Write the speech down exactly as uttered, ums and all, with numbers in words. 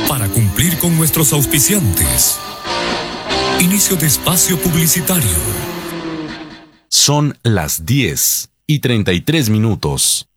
para cumplir con nuestros auspiciantes. Inicio de espacio publicitario. Son las diez y treinta y tres minutos.